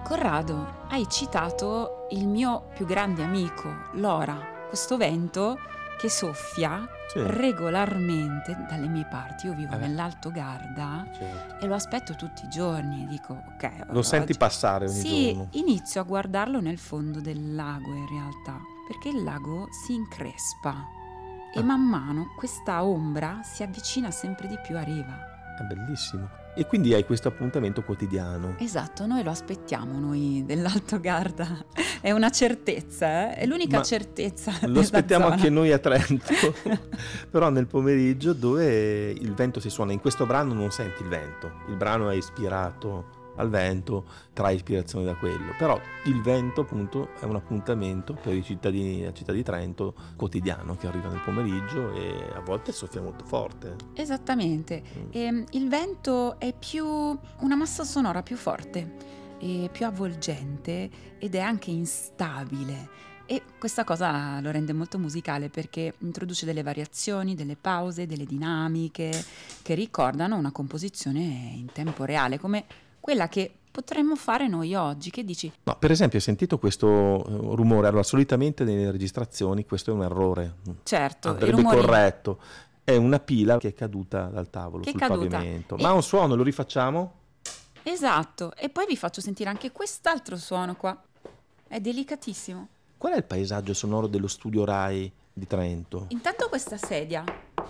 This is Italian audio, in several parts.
Corrado, hai citato il mio più grande amico, l'Ora, questo vento che soffia Sì, regolarmente dalle mie parti. Io vivo beh, nell'Alto Garda certo. e lo aspetto tutti i giorni. Dico, ok, Lo senti oggi... passare ogni Sì, giorno. inizio a guardarlo nel fondo del lago in realtà, perché il lago si increspa e Ah, man mano questa ombra si avvicina sempre di più a riva. è bellissimo. E quindi hai questo appuntamento quotidiano. Esatto, noi lo aspettiamo, noi dell'Alto Garda. È una certezza, eh? È l'unica Ma certezza lo della aspettiamo zona. anche noi a Trento, però nel pomeriggio dove il vento si suona. In questo brano non senti il vento, il brano è ispirato al vento, trae ispirazione da quello, però il vento appunto è un appuntamento per i cittadini della città di Trento quotidiano che arriva nel pomeriggio e a volte soffia molto forte. Esattamente. Il vento è più una massa sonora più forte, e più avvolgente ed è anche instabile. E questa cosa lo rende molto musicale perché introduce delle variazioni, delle pause, delle dinamiche che ricordano una composizione in tempo reale, come quella che potremmo fare noi oggi. Che dici? No, per esempio, hai sentito questo rumore? Allora, solitamente nelle registrazioni questo è un errore, Certo, i andrebbe rumori corretto. È una pila che è caduta dal tavolo che è sul caduta. pavimento. Ma ha E un suono, lo rifacciamo? esatto, e poi vi faccio sentire anche quest'altro suono qua. È delicatissimo. Qual è il paesaggio sonoro dello studio Rai di Trento? Intanto questa sedia.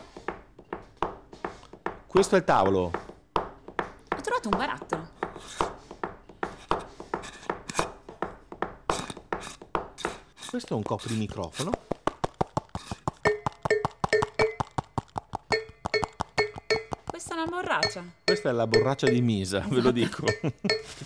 Questo è il tavolo. Ho trovato un barattolo. Questo è un coprimicrofono. Questa è una borraccia. Questa è la borraccia di Misa, ve lo Esatto. dico.